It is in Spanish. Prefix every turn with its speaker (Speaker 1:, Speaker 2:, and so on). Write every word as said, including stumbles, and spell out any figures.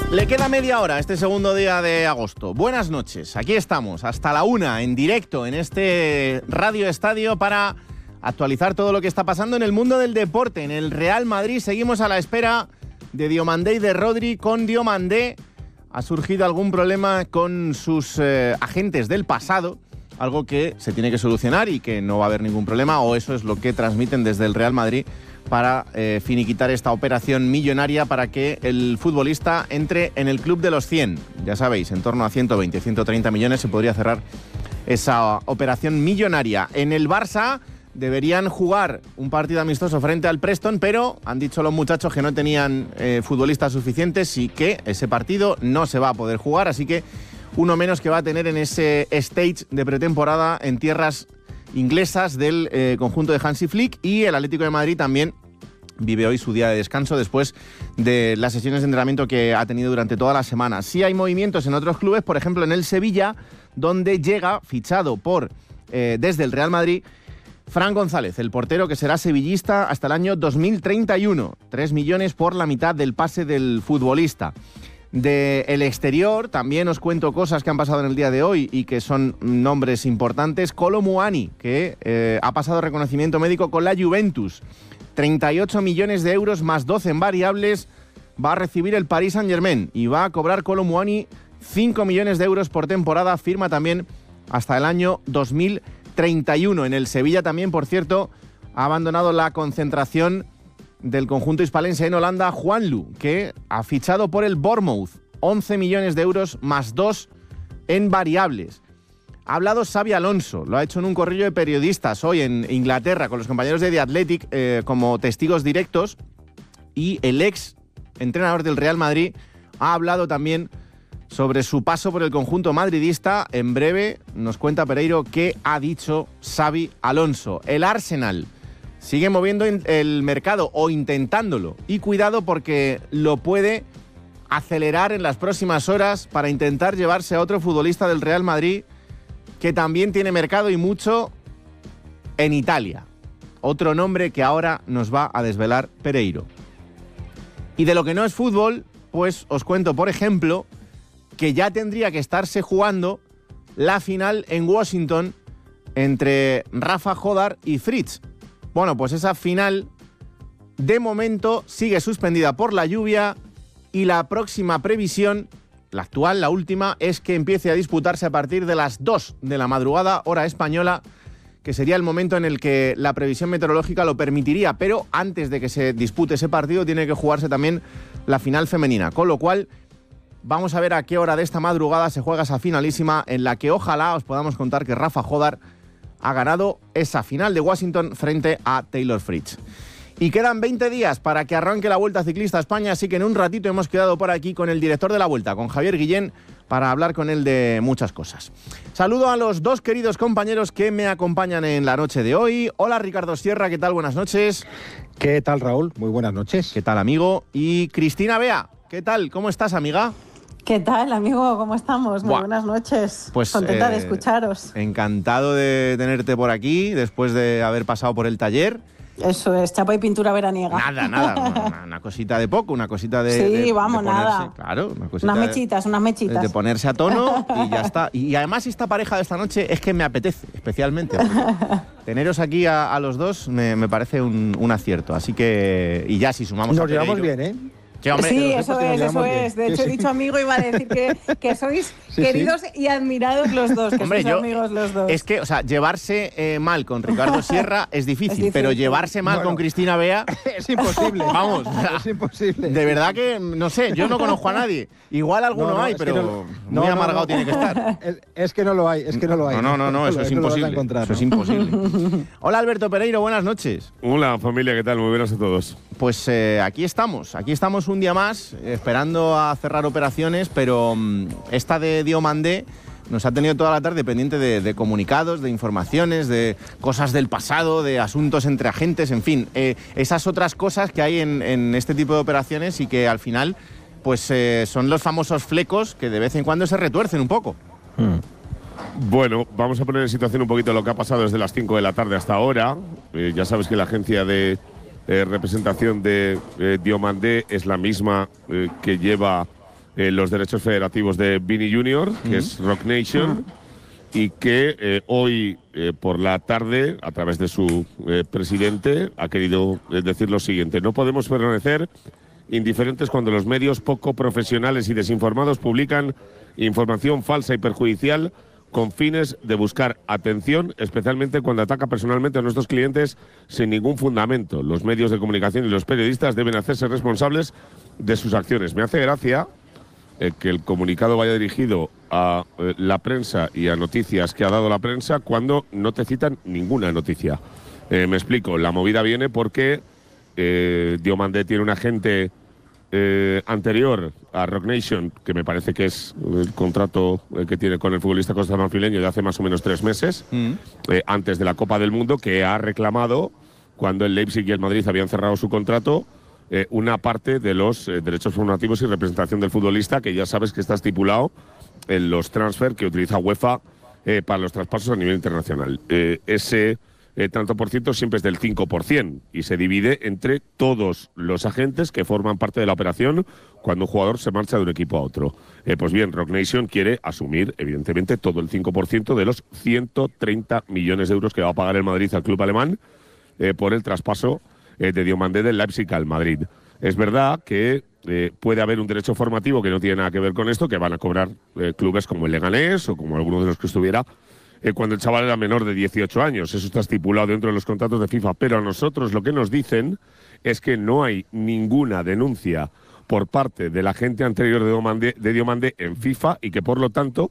Speaker 1: Le queda media hora este segundo día de agosto. Buenas noches, aquí estamos hasta la una en directo en este Radio Estadio para actualizar todo lo que está pasando en el mundo del deporte. En el Real Madrid seguimos a la espera de Diomandé y de Rodri. Con Diomandé ha surgido algún problema con sus eh, agentes del pasado, algo que se tiene que solucionar y que no va a haber ningún problema, o eso es lo que transmiten desde el Real Madrid para eh, finiquitar esta operación millonaria para que el futbolista entre en el club de los cien. Ya sabéis, en torno a ciento veinte, ciento treinta millones se podría cerrar esa operación millonaria. En el Barça deberían jugar un partido amistoso frente al Preston, pero han dicho los muchachos que no tenían eh, futbolistas suficientes y que ese partido no se va a poder jugar, así que uno menos que va a tener en ese stage de pretemporada en tierras inglesas del eh, conjunto de Hansi Flick. Y el Atlético de Madrid también vive hoy su día de descanso después de las sesiones de entrenamiento que ha tenido durante toda la semana. Sí hay movimientos en otros clubes, por ejemplo en el Sevilla, donde llega fichado por eh, desde el Real Madrid Fran González, el portero que será sevillista hasta el año dos mil treinta y uno. Tres millones por la mitad del pase del futbolista. Del exterior también os cuento cosas que han pasado en el día de hoy y que son nombres importantes. Kolo Muani, que eh, ha pasado reconocimiento médico con la Juventus. treinta y ocho millones de euros más doce en variables va a recibir el Paris Saint-Germain y va a cobrar Kolo Muani cinco millones de euros por temporada. Firma también hasta el año dos mil treinta y uno. En el Sevilla también, por cierto, ha abandonado la concentración del conjunto hispalense en Holanda Juanlu, que ha fichado por el Bournemouth. once millones de euros más dos en variables. Ha hablado Xabi Alonso, lo ha hecho en un corrillo de periodistas hoy en Inglaterra con los compañeros de The Athletic eh, como testigos directos, y el ex entrenador del Real Madrid ha hablado también sobre su paso por el conjunto madridista. En breve nos cuenta Pereiro qué ha dicho Xabi Alonso. El Arsenal sigue moviendo el mercado o intentándolo, y cuidado porque lo puede acelerar en las próximas horas para intentar llevarse a otro futbolista del Real Madrid que también tiene mercado y mucho en Italia. Otro nombre que ahora nos va a desvelar Pereiro. Y de lo que no es fútbol, pues os cuento, por ejemplo, que ya tendría que estarse jugando la final en Washington entre Rafa Jódar y Fritz. Bueno, pues esa final de momento sigue suspendida por la lluvia y la próxima previsión, la actual, la última, es que empiece a disputarse a partir de las dos de la madrugada, hora española, que sería el momento en el que la previsión meteorológica lo permitiría, pero antes de que se dispute ese partido tiene que jugarse también la final femenina, con lo cual vamos a ver a qué hora de esta madrugada se juega esa finalísima en la que ojalá os podamos contar que Rafa Jódar ha ganado esa final de Washington frente a Taylor Fritz. Y quedan veinte días para que arranque la Vuelta Ciclista a España, así que en un ratito hemos quedado por aquí con el director de la Vuelta, con Javier Guillén, para hablar con él de muchas cosas. Saludo a los dos queridos compañeros que me acompañan en la noche de hoy. Hola Ricardo Sierra, ¿qué tal? Buenas noches.
Speaker 2: ¿Qué tal, Raúl? Muy buenas noches.
Speaker 1: ¿Qué tal, amigo? Y Cristina Bea, ¿qué tal? ¿Cómo estás, amiga?
Speaker 3: ¿Qué tal, amigo? ¿Cómo estamos? Muy Buah. buenas noches.
Speaker 1: Pues,
Speaker 3: contenta
Speaker 1: eh,
Speaker 3: de escucharos.
Speaker 1: Encantado de tenerte por aquí después de haber pasado por el taller.
Speaker 3: Eso es, chapa y pintura veraniega.
Speaker 1: Nada, nada, una, una cosita de poco, una cosita de...
Speaker 3: Sí,
Speaker 1: de,
Speaker 3: vamos,
Speaker 1: de ponerse,
Speaker 3: nada.
Speaker 1: Claro, una cosita
Speaker 3: unas mechitas,
Speaker 1: de,
Speaker 3: unas mechitas.
Speaker 1: De ponerse a tono y ya está. Y, y además esta pareja de esta noche es que me apetece, especialmente. Teneros aquí a, a los dos me, me parece un, un acierto. Así que... Y ya si sumamos
Speaker 2: Nos
Speaker 1: a Pereiro,
Speaker 2: llevamos bien, ¿eh?
Speaker 1: Sí, hombre,
Speaker 3: sí, eso es, eso
Speaker 2: bien.
Speaker 3: es. De hecho,
Speaker 2: sí,
Speaker 3: he
Speaker 2: sí.
Speaker 3: dicho amigo, iba a decir que, que sois
Speaker 2: sí,
Speaker 3: queridos
Speaker 2: sí.
Speaker 3: y admirados los dos, que
Speaker 1: hombre,
Speaker 3: sois
Speaker 1: yo,
Speaker 3: amigos los dos.
Speaker 1: Es que, o sea, llevarse eh, mal con Ricardo Sierra es difícil,
Speaker 3: Es difícil.
Speaker 1: pero llevarse mal
Speaker 2: Bueno.
Speaker 1: con Cristina Bea...
Speaker 2: Es imposible.
Speaker 1: Vamos, o sea,
Speaker 2: es imposible.
Speaker 1: De verdad que, no sé, yo no conozco a nadie. Igual alguno
Speaker 2: No, no,
Speaker 1: hay,
Speaker 2: es que
Speaker 1: pero
Speaker 2: no-
Speaker 1: muy
Speaker 2: no, no,
Speaker 1: amargado
Speaker 2: no.
Speaker 1: tiene que estar.
Speaker 2: Es, es que no lo hay, es que no lo hay.
Speaker 1: No, no, no, no, eso es
Speaker 2: no lo vas a
Speaker 1: imposible.
Speaker 2: encontrar,
Speaker 1: Eso es
Speaker 2: ¿no?
Speaker 1: imposible. Hola Alberto Pereiro, buenas noches.
Speaker 4: Hola familia, ¿qué tal? Muy buenas a todos.
Speaker 1: Pues eh, aquí estamos, aquí estamos un día más, eh, esperando a cerrar operaciones, pero mm, esta de Diomandé nos ha tenido toda la tarde pendiente de, de comunicados, de informaciones, de cosas del pasado, de asuntos entre agentes, en fin, eh, esas otras cosas que hay en, en este tipo de operaciones y que al final pues eh, son los famosos flecos que de vez en cuando se retuercen un poco.
Speaker 2: Hmm.
Speaker 4: Bueno, vamos a poner en situación un poquito lo que ha pasado desde las cinco de la tarde hasta ahora. Eh, ya sabes que la agencia de eh, representación de eh, Diomandé es la misma eh, que lleva eh, los derechos federativos de Vini Junior, que mm. es Rock Nation, mm. y que eh, hoy eh, por la tarde, a través de su eh, presidente, ha querido eh, decir lo siguiente: no podemos permanecer indiferentes cuando los medios poco profesionales y desinformados publican información falsa y perjudicial con fines de buscar atención, especialmente cuando ataca personalmente a nuestros clientes sin ningún fundamento. Los medios de comunicación y los periodistas deben hacerse responsables de sus acciones. Me hace gracia eh, que el comunicado vaya dirigido a eh, la prensa y a noticias que ha dado la prensa cuando no te citan ninguna noticia. Eh, me explico, la movida viene porque eh, Diomandé tiene un agente Eh, anterior a Rock Nation, que me parece que es el contrato eh, que tiene con el futbolista costarricense de hace más o menos tres meses, mm. eh, antes de la Copa del Mundo, que ha reclamado, cuando el Leipzig y el Madrid habían cerrado su contrato, eh, una parte de los eh, derechos formativos y representación del futbolista, que ya sabes que está estipulado en los transfer que utiliza UEFA eh, para los traspasos a nivel internacional. Eh, ese Eh, tanto por ciento siempre es del cinco por ciento y se divide entre todos los agentes que forman parte de la operación cuando un jugador se marcha de un equipo a otro. Eh, pues bien, Rock Nation quiere asumir, evidentemente, todo el cinco por ciento de los ciento treinta millones de euros que va a pagar el Madrid al club alemán eh, por el traspaso eh, de Diomandé del Leipzig al Madrid. Es verdad que eh, puede haber un derecho formativo que no tiene nada que ver con esto, que van a cobrar eh, clubes como el Leganés o como alguno de los que estuviera Eh, cuando el chaval era menor de dieciocho años. Eso está estipulado dentro de los contratos de FIFA. Pero a nosotros lo que nos dicen es que no hay ninguna denuncia por parte del agente anterior de Diomandé, de Diomandé en FIFA y que, por lo tanto,